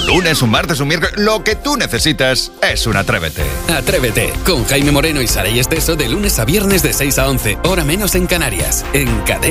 lunes, un martes, un miércoles, lo que tú necesitas es un Atrévete. Atrévete, con Jaime Moreno y Saray Esteso de lunes a viernes de 6 a 11, hora menos en Canarias, en Cadena.